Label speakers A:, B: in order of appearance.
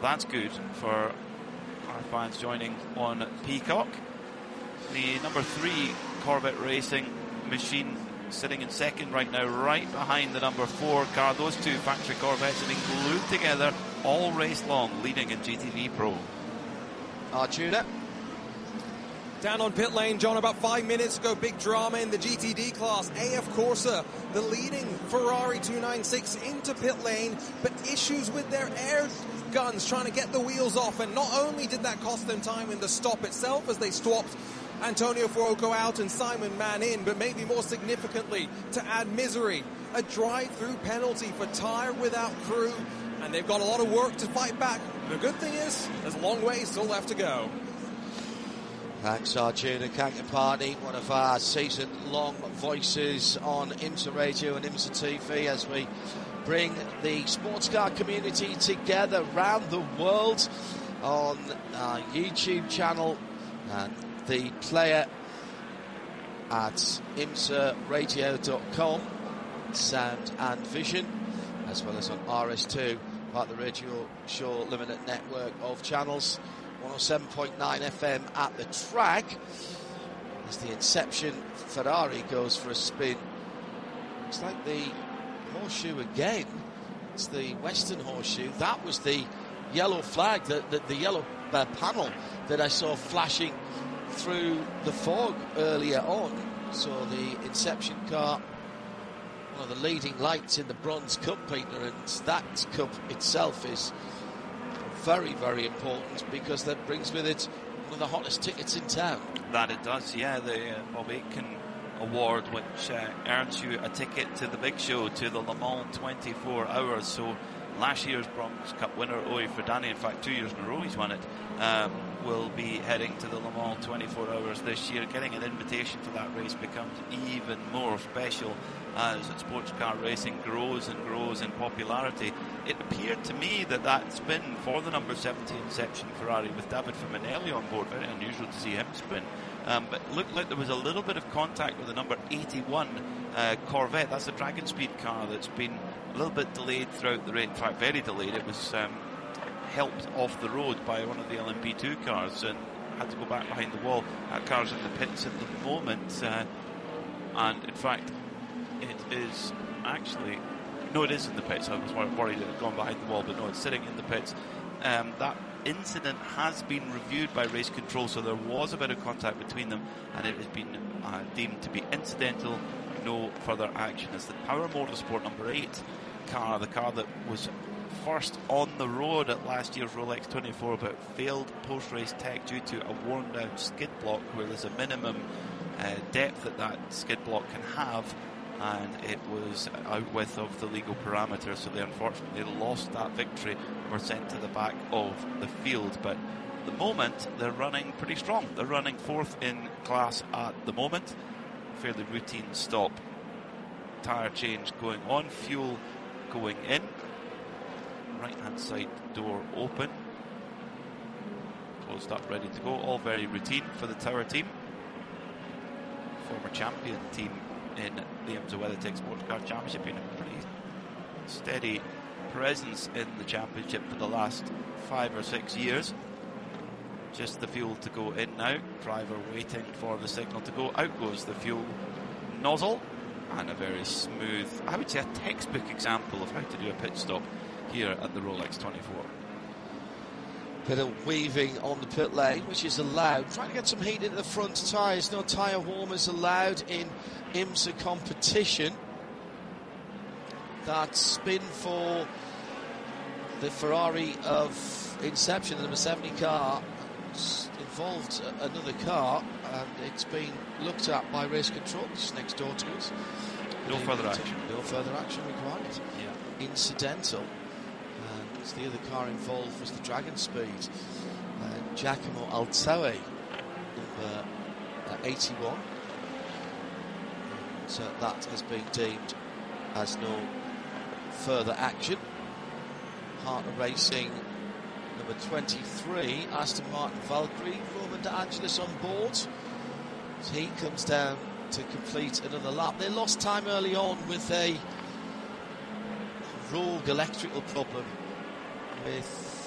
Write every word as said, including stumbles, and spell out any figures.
A: that's good for our fans joining on Peacock. The number three Corvette Racing machine sitting in second right now, right behind the number four car. Those two factory Corvettes have been glued together all race long, leading in G T V Pro.
B: Arjuna.
C: Down on pit lane, John, about five minutes ago, big drama in the G T D class. A F Corsa, the leading Ferrari two ninety-six, into pit lane, but issues with their air guns trying to get the wheels off, and not only did that cost them time in the stop itself as they swapped Antonio Fuoco out and Simon Mann in, but maybe more significantly, to add misery, a drive-through penalty for tyre without crew, and they've got a lot of work to fight back. The good thing is, there's a long way still left to go.
B: Thanks, Arjuna Kankapani, one of our season-long voices on IMSA Radio and IMSA T V, as we bring the sports car community together around the world on our YouTube channel and the player at imsa radio dot com, sound and vision, as well as on R S two, part of the Radio Show Limited network of channels. one oh seven point nine F M at the track as the Inception Ferrari goes for a spin. It's like the horseshoe again. It's the Western horseshoe. That was the yellow flag, the, the, the yellow uh, panel that I saw flashing through the fog earlier on. So the Inception car, one of the leading lights in the Bronze Cup, Peter, and that cup itself is very, very important because that brings with it one of the hottest tickets in town.
A: That it does, yeah. The uh, Bob Aitken Award, which uh, earns you a ticket to the big show, to the Le Mans twenty-four hours. So last year's Bronze Cup winner, Oey Ferdani, in fact two years in a row he's won it, um, will be heading to the Le Mans twenty-four hours this year. Getting an invitation for that race becomes even more special as sports car racing grows and grows in popularity. It appeared to me that that spin for the number seventy Inception Ferrari with David Faminelli on board, very unusual to see him spin, um, but it looked like there was a little bit of contact with the number eighty-one uh, Corvette. That's a Dragon Speed car that's been a little bit delayed throughout the race, in fact very delayed. It was um, helped off the road by one of the L M P two cars and had to go back behind the wall. That car's in the pits at the moment, uh, and in fact it is actually, no, it is in the pits. I was worried it had gone behind the wall, but no, it's sitting in the pits. Um, that incident has been reviewed by race control, so there was a bit of contact between them, and it has been uh, deemed to be incidental. No further action. As the Power Motorsport number eight car, the car that was first on the road at last year's Rolex twenty-four, but failed post-race tech due to a worn-down skid block, where there's a minimum uh, depth that that skid block can have, and it was out with of the legal parameters, so they unfortunately lost that victory, were sent to the back of the field. But at the moment they're running pretty strong. They're running fourth in class at the moment. Fairly routine stop, tyre change going on, fuel going in, right hand side door open, closed up, ready to go. All very routine for the Tower team, former champion team in the IMSA WeatherTech Sports Car Championship, been a pretty steady presence in the championship for the last five or six years. Just the fuel to go in now, driver waiting for the signal to go. Out goes the fuel nozzle, and a very smooth, I would say a textbook example of how to do a pit stop here at the Rolex twenty-four.
B: Bit of weaving on the pit lane, which is allowed. Trying to get some heat into the front tyres. No tyre warmers allowed in IMSA competition. That spin for the Ferrari of Inception, the number seventy car, involved another car, and it's been looked at by race control. It's next door to us.
A: No further action.
B: No further action required.
A: Yeah.
B: Incidental. And the other car involved was the Dragon Speed. Uh, Giacomo Altoe, number uh, eighty-one. So that has been deemed as no further action. Partner Racing, number twenty-three, Aston Martin Valkyrie, Roman De Angelis on board. As he comes down to complete another lap. They lost time early on with a rogue electrical problem with